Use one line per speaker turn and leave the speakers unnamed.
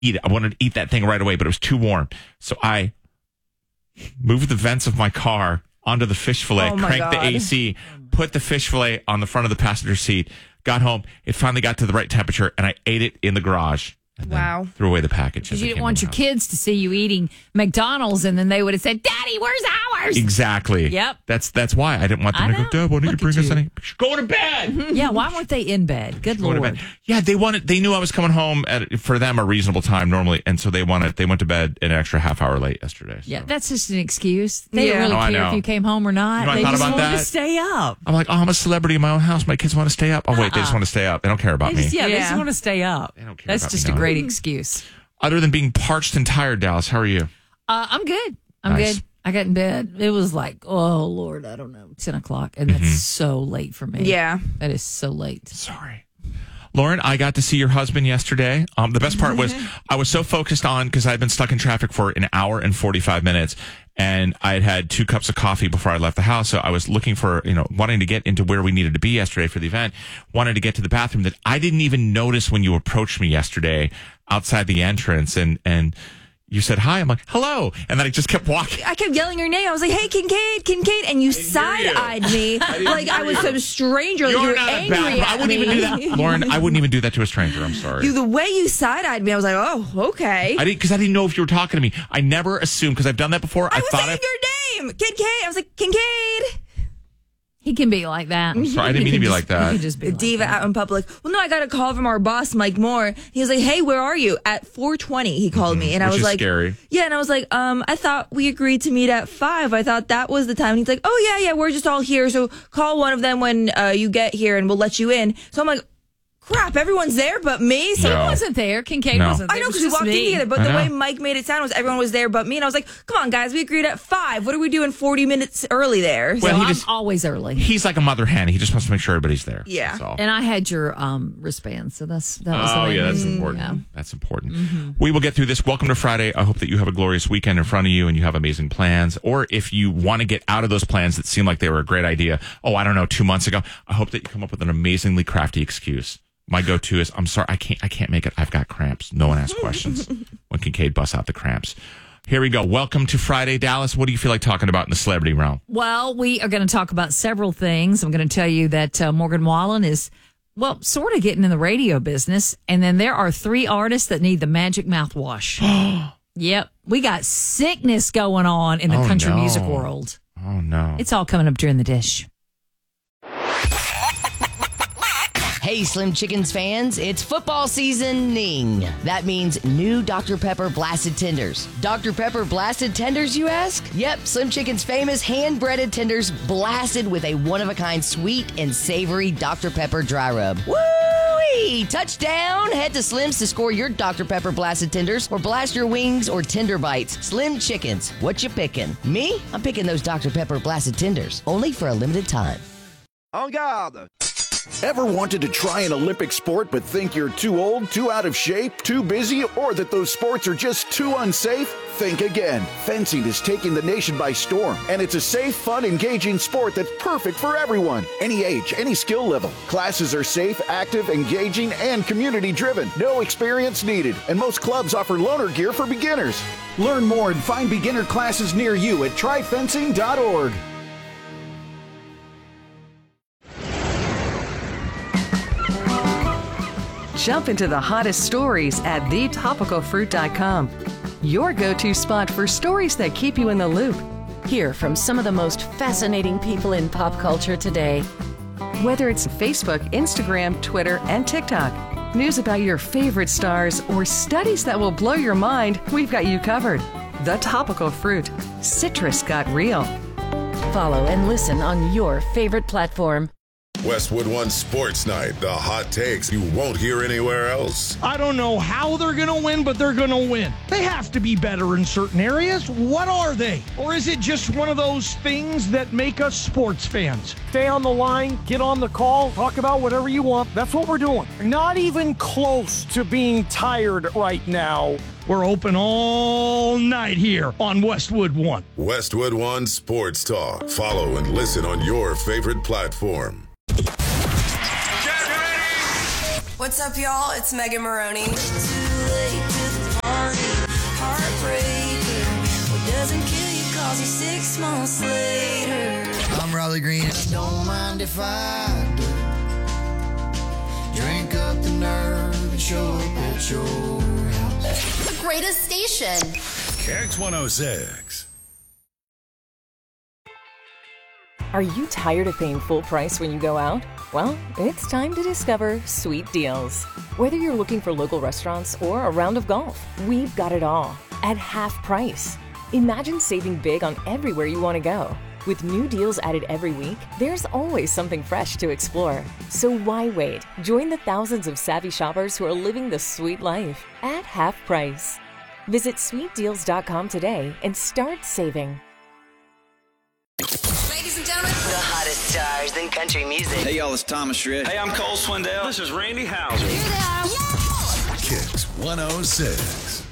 eat it. I wanted to eat that thing right away, but it was too warm. So I moved the vents of my car onto the fish fillet, cranked the AC, put the fish fillet on the front of the passenger seat, got home. It finally got to the right temperature, and I ate it in the garage.
Wow.
Threw away the package.
Because you didn't want your kids to see you eating McDonald's, and then they would have said, Daddy, where's ours?
Exactly.
Yep.
That's why I didn't want them to go, Dad, why don't you bring us any? Go to bed.
Yeah, why weren't they in bed? Good Lord.
Yeah, they knew I was coming home at, for them, a reasonable time normally, and so they went to bed an extra half hour late yesterday. So.
Yeah, that's just an excuse. They didn't really care if you came home or not.
You know,
they just wanted
that?
to stay up.
I'm like, I'm a celebrity in my own house. My kids want to stay up. Oh, wait, they just want to stay up. They don't care about me.
They just want to stay up.
They don't care
That's
about
just
me
a great excuse.
Other than being parched and tired, Dallas, how are you?
I'm good. I'm good. I got in bed. It was like, oh, Lord, I don't know, 10 o'clock. And that's so late for me.
Yeah.
That is so late.
Sorry. Lauren, I got to see your husband yesterday. The best part was I was so focused on, because I'd been stuck in traffic for an hour and 45 minutes, and I had 2 cups of coffee before I left the house. So I was looking for, wanting to get into where we needed to be yesterday for the event, wanted to get to the bathroom, that I didn't even notice when you approached me yesterday outside the entrance, and you said hi. I'm like, hello. And then I just kept walking.
I kept yelling your name. I was like, hey, Kincaid. And you side-eyed me like I was some stranger. Like you were angry at me.
I wouldn't even do that. Lauren, I wouldn't even do that to a stranger. I'm sorry.
The way you side-eyed me, I was like, oh, okay.
Because I didn't know if you were talking to me. I never assumed, because I've done that before.
I was saying your name. Kincaid. I was like, Kincaid.
He can be like that.
I'm sorry, I didn't mean to be like that.
He can just be
like diva out in public. Well, no, I got a call from our boss, Mike Moore. He was like, hey, where are you? At 4:20, he called me. And I was like,
scary.
Yeah, and I was like, I thought we agreed to meet at 5. I thought that was the time. And he's like, oh, yeah, we're just all here. So call one of them when you get here and we'll let you in. So I'm like, crap, everyone's there but me. So
I wasn't there. Kincaid wasn't there.
I know, because we walked in together, but the way Mike made it sound was everyone was there but me. And I was like, come on, guys, we agreed at 5. What are we doing 40 minutes early there?
Well, I'm always early.
He's like a mother hen. He just wants to make sure everybody's there.
Yeah.
And I had your wristband, so that was
that's important. Yeah. That's important. We will get through this. Welcome to Friday. I hope that you have a glorious weekend in front of you and you have amazing plans. Or if you want to get out of those plans that seem like they were a great idea, 2 months ago, I hope that you come up with an amazingly crafty excuse. My go-to is, I'm sorry, I can't make it. I've got cramps. No one asks questions when Kincaid busts out the cramps. Here we go. Welcome to Friday, Dallas. What do you feel like talking about in the celebrity realm?
Well, we are going to talk about several things. I'm going to tell you that Morgan Wallen is, sort of getting in the radio business. And then there are 3 artists that need the magic mouthwash. Yep. We got sickness going on in the country music world.
Oh, no.
It's all coming up during the dish.
Hey, Slim Chickens fans, it's football seasoning. That means new Dr. Pepper Blasted Tenders. Dr. Pepper Blasted Tenders, you ask? Yep, Slim Chicken's famous hand-breaded tenders blasted with a one-of-a-kind sweet and savory Dr. Pepper dry rub. Woo-wee! Touchdown! Head to Slim's to score your Dr. Pepper Blasted Tenders or blast your wings or tender bites. Slim Chickens, what you picking? Me? I'm picking those Dr. Pepper Blasted Tenders, only for a limited time.
En garde! Ever wanted to try an Olympic sport but think you're too old, too out of shape, too busy, or that those sports are just too unsafe? Think again. Fencing is taking the nation by storm, and it's a safe, fun, engaging sport that's perfect for everyone. Any age, any skill level. Classes are safe, active, engaging, and community-driven. No experience needed, and most clubs offer loaner gear for beginners. Learn more and find beginner classes near you at tryfencing.org.
Jump into the hottest stories at thetopicalfruit.com. Your go-to spot for stories that keep you in the loop.
Hear from some of the most fascinating people in pop culture today.
Whether it's Facebook, Instagram, Twitter, and TikTok, news about your favorite stars, or studies that will blow your mind, we've got you covered. The Topical Fruit. Citrus got real.
Follow and listen on your favorite platform.
Westwood One Sports Night, the hot takes you won't hear anywhere else.
I don't know how they're going to win, but they're going to win. They have to be better in certain areas. What are they? Or is it just one of those things that make us sports fans? Stay on the line, get on the call, talk about whatever you want. That's what we're doing. Not even close to being tired right now. We're open all night here on Westwood One.
Westwood One Sports Talk. Follow and listen on your favorite platform.
What's up, y'all? It's Megan Maroney. Christmas later.
I'm Raleigh Green. Don't mind if I do. Drink up the nerve and show up at your house.
The greatest station.
Kicks 106.
Are you tired of paying full price when you go out? Well, it's time to discover Sweet Deals. Whether you're looking for local restaurants or a round of golf, we've got it all at half price. Imagine saving big on everywhere you want to go. With new deals added every week, there's always something fresh to explore. So why wait? Join the thousands of savvy shoppers who are living the sweet life at half price. Visit sweetdeals.com today and start saving.
Ladies and gentlemen,
The hottest stars in country music.
Hey, y'all, it's Thomas Rhett.
Hey, I'm Cole Swindell. This is Randy Houser.
Kicks 106.